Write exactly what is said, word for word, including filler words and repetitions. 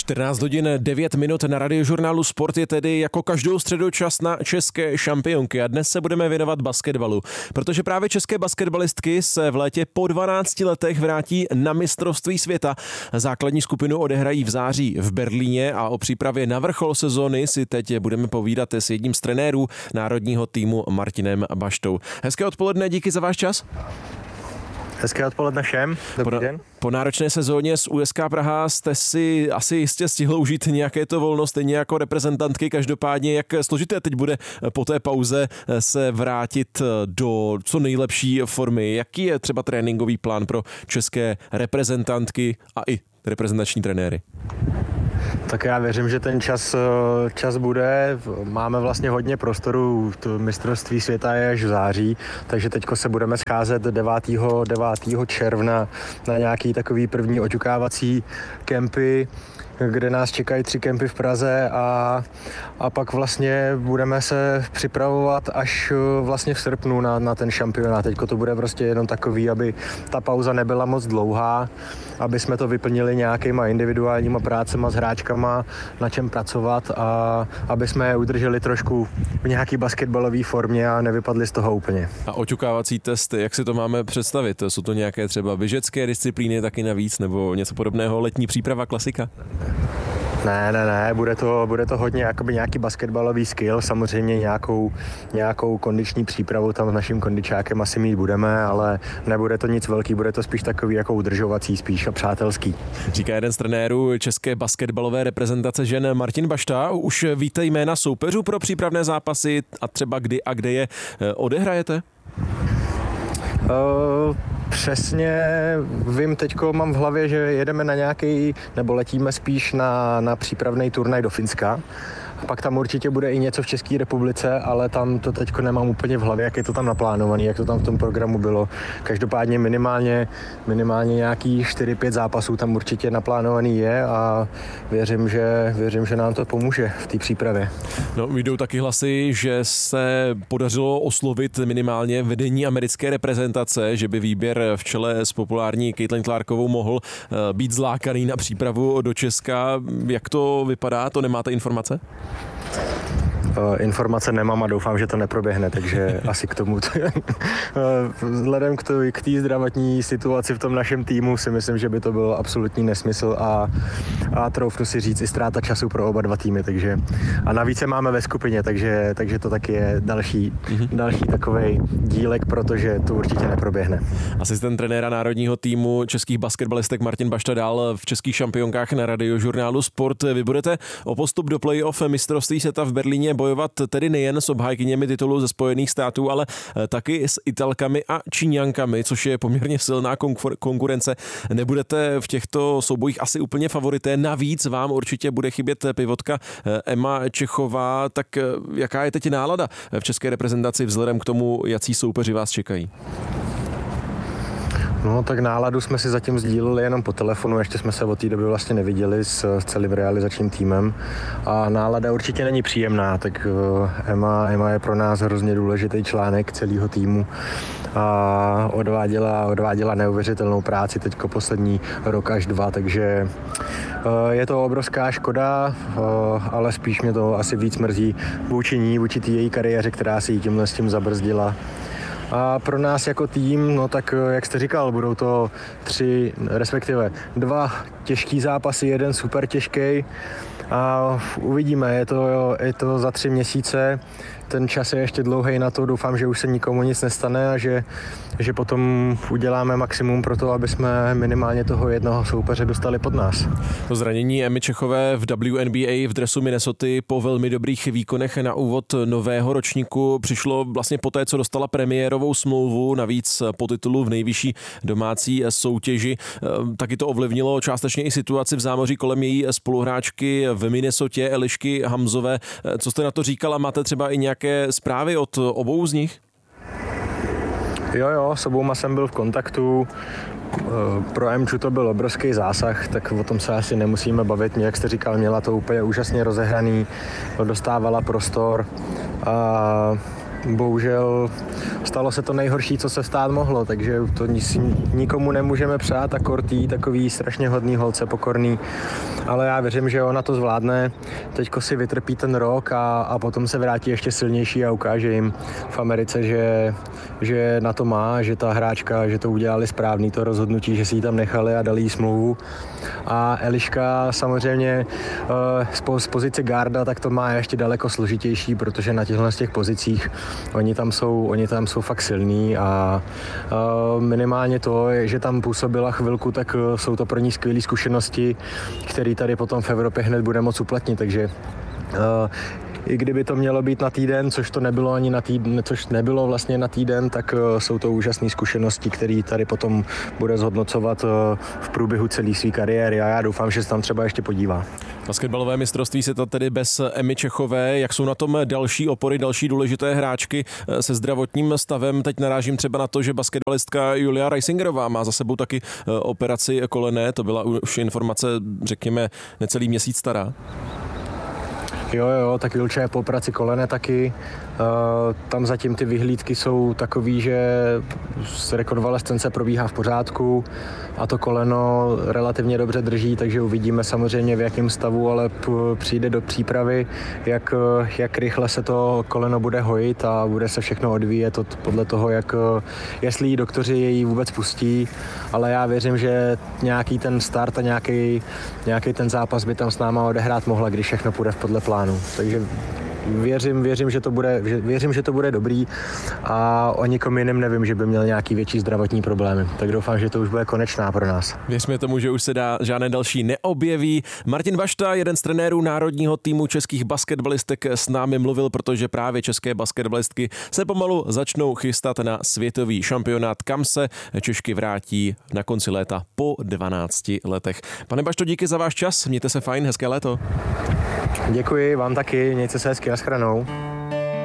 čtrnáct hodin devět minut na Radiožurnálu Sport je tedy jako každou středu čas na české šampionky a dnes se budeme věnovat basketbalu, protože právě české basketbalistky se v létě po dvanácti letech vrátí na mistrovství světa. Základní skupinu odehrají v září v Berlíně a o přípravě na vrchol sezóny si teď budeme povídat s jedním z trenérů národního týmu Martinem Baštou. Hezké odpoledne, díky za váš čas. Hezké odpoledne všem, dobrý po, den. Po náročné sezóně z U S K Praha jste si asi jistě stihl užít nějaké to volno, stejně jako reprezentantky. Každopádně, jak složité teď bude po té pauze se vrátit do co nejlepší formy? Jaký je třeba tréninkový plán pro české reprezentantky a i reprezentační trenéry? Tak já věřím, že ten čas, čas bude. Máme vlastně hodně prostoru, to mistrovství světa je až v září, takže teďko se budeme scházet devátého června na nějaký takový první oťukávací kempy, kde nás čekají tři kempy v Praze a, a pak vlastně budeme se připravovat až vlastně v srpnu na, na ten šampionát. Teďko to bude prostě jenom takový, aby ta pauza nebyla moc dlouhá, aby jsme to vyplnili nějakýma individuálníma prácema s hráčkama, na čem pracovat a aby jsme je udrželi trošku v nějaký basketbalové formě a nevypadli z toho úplně. A oťukávací test, jak si to máme představit? Jsou to nějaké třeba běžecké disciplíny taky navíc nebo něco podobného, letní příprava, klasika? Ne, ne, ne, bude to, bude to hodně jakoby nějaký basketbalový skill, samozřejmě nějakou, nějakou kondiční přípravu tam s naším kondičákem asi mít budeme, ale nebude to nic velký, bude to spíš takový jako udržovací, spíš a přátelský. Říká jeden z trenérů české basketbalové reprezentace žen Martin Bašta. Už víte jména soupeřů pro přípravné zápasy a třeba kdy a kde je odehrajete? Uh... Přesně vím, teďko mám v hlavě, že jedeme na nějaký, nebo letíme spíš na, na přípravný turnaj do Finska. Pak tam určitě bude i něco v České republice, ale tam to teďko nemám úplně v hlavě, jak je to tam naplánovaný, jak to tam v tom programu bylo. Každopádně minimálně, minimálně nějaký čtyři pět zápasů tam určitě naplánovaný je a věřím, že, věřím, že nám to pomůže v té přípravě. No, jdou taky hlasy, že se podařilo oslovit minimálně vedení americké reprezentace, že by výběr v čele s populární Caitlin Clarkovou mohl být zlákaný na přípravu do Česka. Jak to vypadá? To nemáte informace? Informace nemám a doufám, že to neproběhne, takže asi k tomu. Vzhledem k té zdravotní situaci v tom našem týmu si myslím, že by to byl absolutní nesmysl a, a troufnu si říct i ztráta času pro oba dva týmy, takže a navíc se máme ve skupině, takže, takže to taky je další, mm-hmm. další takovej dílek, protože to určitě neproběhne. Asistent trenéra národního týmu českých basketbalistek Martin Bašta dál v českých šampionkách na Radiožurnálu Sport. Vy budete o postup do playoff mistrovství světa v Berlíně bojovat tedy nejen s obhájkyněmi titulu ze Spojených států, ale taky s Italkami a Číňankami, což je poměrně silná konkurence. Nebudete v těchto soubojích asi úplně favorité, navíc vám určitě bude chybět pivotka Emma Čechová, tak jaká je teď nálada v české reprezentaci vzhledem k tomu, jací soupeři vás čekají? No tak náladu jsme si zatím sdíleli jenom po telefonu, ještě jsme se od té doby vlastně neviděli s, s celým realizačním týmem a nálada určitě není příjemná, tak Emma, Emma je pro nás hrozně důležitý článek celého týmu a odváděla, odváděla neuvěřitelnou práci teďko poslední rok až dva, takže je to obrovská škoda, ale spíš mě to asi víc mrzí vůči ní, vůči té její kariéře, která si ji tímhle s tím zabrzdila. A pro nás jako tým, no tak jak jste říkal, budou to tři, respektive dva těžký zápasy, jeden super těžký a uvidíme, je to, je to za tři měsíce, ten čas je ještě dlouhý na to, doufám, že už se nikomu nic nestane a že, že potom uděláme maximum pro to, aby jsme minimálně toho jednoho soupeře dostali pod nás. To zranění Emmy Čechové v W N B A v dresu Minnesoty po velmi dobrých výkonech na úvod nového ročníku přišlo vlastně poté, co dostala premiérovou smlouvu, navíc po titulu v nejvyšší domácí soutěži. Taky to ovlivnilo částečně i situaci v zámoří kolem její spoluhráčky v Minnesotě Elišky Hamzové. Co jste na to říkala? Máte třeba i nějaké zprávy od obou z nich? Jo, jo, s obouma jsem byl v kontaktu. Pro Emču to byl obrovský zásah, tak o tom se asi nemusíme bavit. Jak jste říkal, měla to úplně úžasně rozehraný, dostávala prostor a bohužel stalo se to nejhorší, co se stát mohlo, takže to nikomu nemůžeme přát a Kortý takový strašně hodný holce, pokorný, ale já věřím, že ona to zvládne, teďko si vytrpí ten rok a, a potom se vrátí ještě silnější a ukáže jim v Americe, že, že na to má, že ta hráčka, že to udělali správný to rozhodnutí, že si ji tam nechali a dali jí smlouvu. A Eliška samozřejmě z pozice garda, tak to má ještě daleko složitější, protože na těchto z těch pozicích oni tam jsou, oni tam jsou fakt silní a minimálně to, že tam působila chvilku, tak jsou to pro ní skvělé zkušenosti, které tady potom v Evropě hned bude moc uplatnit, takže i kdyby to mělo být na týden, což to nebylo ani na týden, což nebylo vlastně na týden, tak jsou to úžasné zkušenosti, které tady potom bude zhodnocovat v průběhu celé své kariéry a já doufám, že se tam třeba ještě podívá. Basketbalové mistrovství světa tedy bez Emy Čechové. Jak jsou na tom další opory, další důležité hráčky se zdravotním stavem? Teď narážím třeba na to, že basketbalistka Julia Reisingerová má za sebou taky operaci kolene. To byla už informace, řekněme, necelý měsíc stará. Jo, jo, tak Julča je po operaci kolene taky. Uh, tam zatím ty vyhlídky jsou takový, že rekonvalescence probíhá v pořádku a to koleno relativně dobře drží, takže uvidíme samozřejmě v jakém stavu, ale p- přijde do přípravy, jak, jak rychle se to koleno bude hojit a bude se všechno odvíjet od, podle toho, jak, jestli jí doktoři jej vůbec pustí, ale já věřím, že nějaký ten start a nějaký, nějaký ten zápas by tam s náma odehrát mohla, když všechno půjde podle plánu. Takže Věřím, věřím, že to bude, věřím, že to bude dobrý a o nikom jiném nevím, že by měl nějaký větší zdravotní problémy. Tak doufám, že to už bude konečná pro nás. Věřme tomu, že už se dá žádné další neobjeví. Martin Bašta, jeden z trenérů národního týmu českých basketbalistek, s námi mluvil, protože právě české basketbalistky se pomalu začnou chystat na světový šampionát, kam se Češky vrátí na konci léta po dvanácti letech. Pane Bašto, díky za váš čas, mějte se fajn, hezké léto. Děkuji, vám taky, mějte se hezky, nashledanou.